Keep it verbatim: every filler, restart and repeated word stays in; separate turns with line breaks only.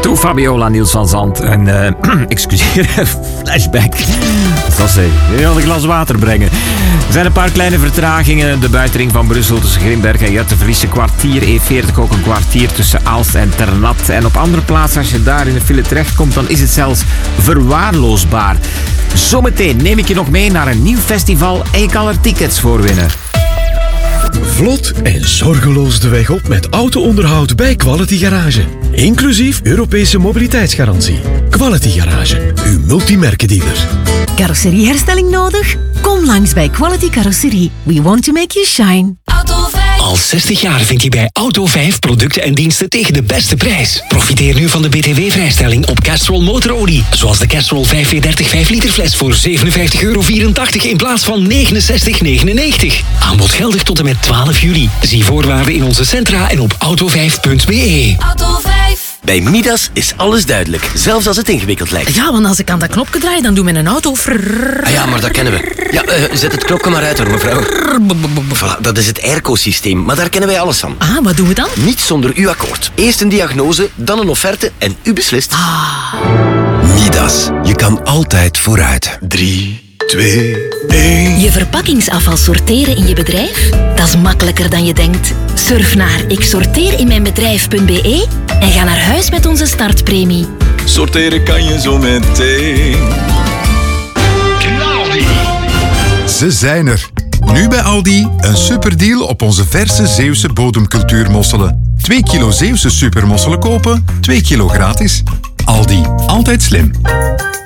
Toe Fabiola, Niels van Zandt en... Uh, excuseer, flashback. Dat zei ik. Een glas water brengen. Er zijn een paar kleine vertragingen. De buitenring van Brussel tussen Grimbergen en Jutte verliest een kwartier. E veertig ook een kwartier tussen Aalst en Ternat. En op andere plaatsen, als je daar in de file terechtkomt, dan is het zelfs verwaarloosbaar. Zometeen neem ik je nog mee naar een nieuw festival en je kan er tickets voor winnen.
Vlot en zorgeloos de weg op met auto-onderhoud bij Quality Garage. Inclusief Europese mobiliteitsgarantie. Quality Garage, uw multimerkendealer.
Carrosserieherstelling nodig? Kom langs bij Quality Carrosserie. We want to make you shine.
Auto vijf. Al zestig jaar vindt hij bij Auto vijf producten en diensten tegen de beste prijs. Profiteer nu van de B T W-vrijstelling op Castrol motorolie. Zoals de Castrol vijf V dertig vijf liter fles voor zevenenvijftig euro vierentachtig in plaats van negenenzestig negenennegentig. Aanbod geldig tot en met twaalf juli. Zie voorwaarden in onze centra en op auto vijf punt b e.
Auto vijf.
Bij Midas is alles duidelijk, zelfs als het ingewikkeld lijkt.
Ja, want als ik aan dat knopje draai, dan doet mijn auto... Frrrr.
Ah ja, maar dat kennen we. Ja, uh, zet het klokje maar uit hoor, mevrouw. Voilà, dat is het airco-systeem, maar daar kennen wij alles van.
Ah, wat doen we dan?
Niet zonder uw akkoord. Eerst een diagnose, dan een offerte en u beslist.
Ah.
Midas, je kan altijd vooruit.
Drie, twee, één.
Je verpakkingsafval sorteren in je bedrijf? Dat is makkelijker dan je denkt. Surf naar ik sorteer in mijn bedrijf punt b e en ga naar huis met onze startpremie.
Sorteren kan je zo meteen.
Ze zijn er. Nu bij Aldi een superdeal op onze verse Zeeuwse bodemcultuurmosselen. twee kilo Zeeuwse supermosselen kopen, twee kilo gratis. Aldi, altijd slim.